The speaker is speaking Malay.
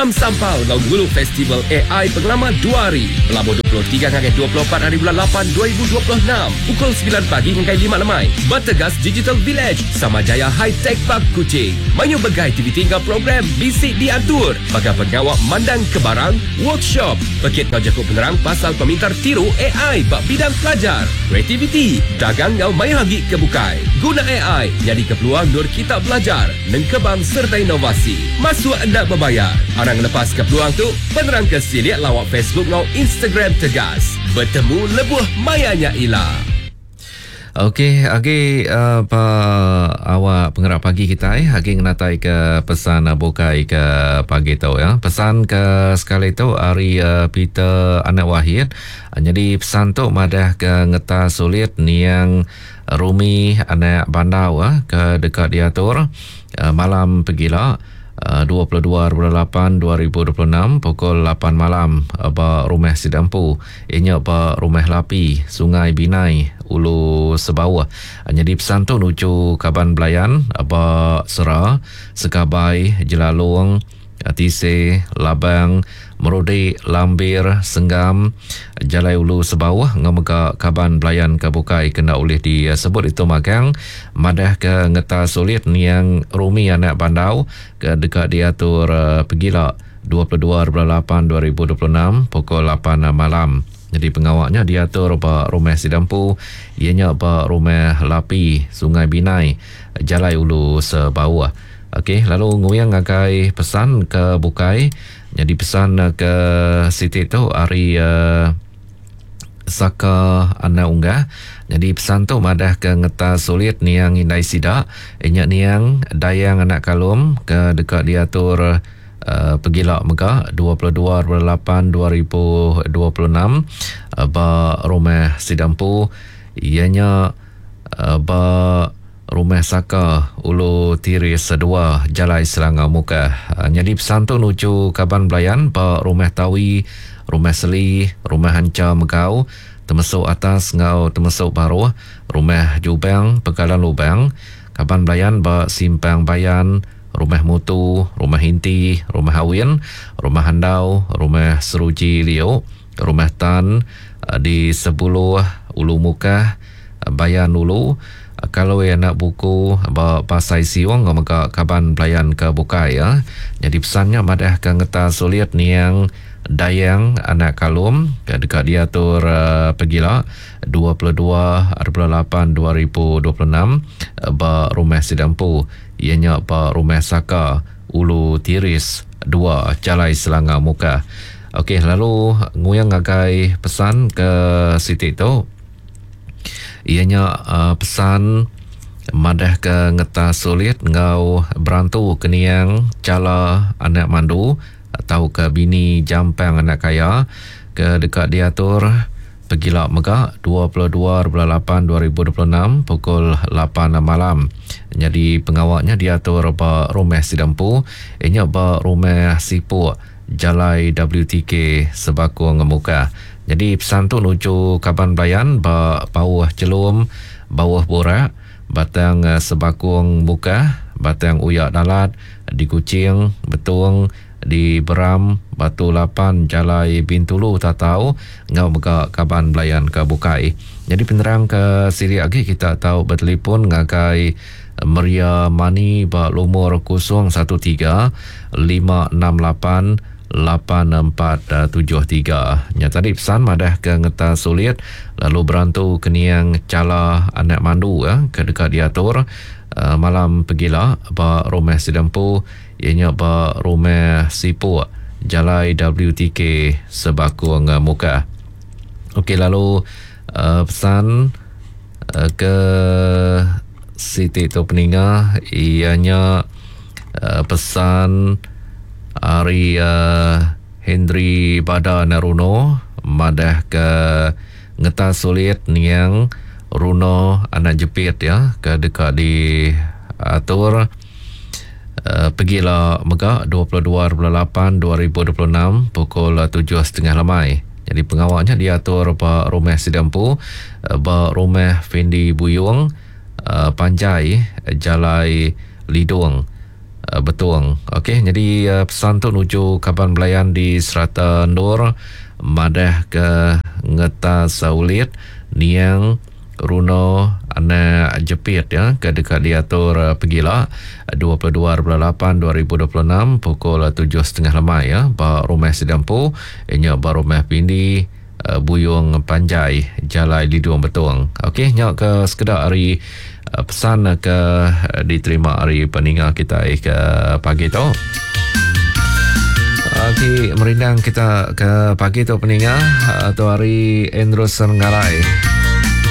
Geram Sampau Laut Gulu Festival AI Pengalaman 2 hari Berlabuh 23 hingga 24 hari bulan 8 2026 Pukul 9 pagi hingga 5 lemai Bategas Digital Village Samajaya High Tech Park Kuching Mayu begai aktiviti hingga program Bisik diatur Pakai pengawak mandang ke barang Workshop Pekit kau jakup penerang pasal pemintar tiru AI bak bidang pelajar Kreativiti Dagang kau mayu hagi ke bukai Guna AI Jadi ke peluang nur kita belajar Nengkebang serta inovasi Masuk anda berbayar Arang lepas ke peluang tu Penerang ke siliat lawak Facebook ngau Instagram Tegas Bertemu lebuh mayanya Ila. Okey, apa awak pengerak pagi kita Agi ngenatai ke pesan bukai ke pagi tu ya. Pesan ke sekali tu hari Peter anak Wahid. Jadi pesan tu madah ke ngeta sulit ni yang Rumi anak bandau ke dekat diatur malam pegila 22/8/2026 pukul 8 malam ba Rumah Sidampu ianya ba Rumah Lapi Sungai Binai Ulu Sebawah. Jadi pesan tu nuju Kaban Belayan ba Sera Sekabai Jelalong Tise Labang Merudi Lambir Senggam Jalai Ulu Sebawah ngamega Kaban Belayan Kabukai kena oleh disebut itu magang madah ke ngeta sulit ni yang Rumi anak bandau ke dekat diatur pegila 22/8/2026 pukul 8 malam. Jadi pengawaknya diatur ba Rumah Sidampu ianya ba Rumah Lapi Sungai Binai Jalai Ulu Sebawah. Okey, lalu nguyang ngagai pesan ke bukai. Jadi pesan ke Siti tu hari Saka Ana Unggah. Jadi pesan tu madah ke ngeta sulit ni yang indai sidak. Inyak ni yang dayang anak kalum ke dekat diatur pegilak mega 22/8/2026 ba Rumah Sidampu ianya ba Rumah Saka Ulu Tiris 2 Jalai Selangor Muka. Jadi pesan tu nuju Kaban Belayan ba Rumah Tawi Rumah Seli Rumah Hanca Megau termasuk atas ngau termasuk baru Rumah Jubang Pekalan Lubang Kaban Belayan ba Simpang Bayan Rumah Mutu Rumah Hinti Rumah Hawin Rumah Handau Rumah Seruji Liu Rumah Tan di 10 Ulu Muka Bayan Ulu. Kalau nak buku pasai siwang maka Kaban Belayan ke bukai ya. Jadi pesannya madah ke ngeta sulit ni yang dayang anak kalum ke dekat diatur pegila 22/8/2026 ba Rumah Sidampu ianya ba Rumah Saka Ulu Tiris 2 Jalai Selangor Muka. Okey, lalu nguyang ngagai pesan ke Siti tu ianya pesan madah ke ngeta sulit ngau berantu keniang cala anak mandu atau ke bini jampang anak kaya ke dekat diatur pegila mega 22/8/2026 pukul 8 malam. Jadi pengawaknya diatur ba Rumah Sidampu ianya ba Rumah Sipu Jalai WTK Sebakung Muka. Jadi pesan tu nuju Kaban Belayan ba bawah Celum bawah Borak batang Sebakung Muka batang Uyak Dalat di Kuching Betung di Beram Batu Lapan Jalai Bintulu Tatau ngau mega Kaban Belayan ke bukai. Jadi penerang ke siri lagi kita tahu bertelefon ngagai Maria Mani ba lumur 013 568 8473. Nya tadi pesan madah ke ngeta sulit lalu berantu keniang cala anak mandu ke dekat diatur malam pegila ba Rumah Sidampu ianya ba Rumah Sipu Jalai WTK Sebakung Muka. Okey, lalu pesan ke Siti tu peninga ianya pesan hari Hendri Bada Naruno madah ke ngeta sulit ni yang Runo anak jepit ya ke dekat di atur pergilah mega 22/8/2026 pukul 7.30 lemai. Jadi pengawalnya diatur ba Rumah Sidampu ba Rumah Fendi Buyung Panjai Jalai Lidung Betuang. Okey, jadi pesan tu nuju Kaban Belayan di Serata Nur, madah ke Ngeta Saulit, Niang, Runo, Ana Jepit ya, ke dekat diatur Pegila 22/8/2026 pukul 7.30 lemai ya, ba rumah Sedampu, inya ba rumah Pindi Buyung Panjai, Jalai Liduang Betuang. Okey, nyak ke sekedar hari pesan ke diterima hari peninggal kita ke pagi tu. Okey, merindang kita ke pagi tu peninggal tu hari Endros Ngarai.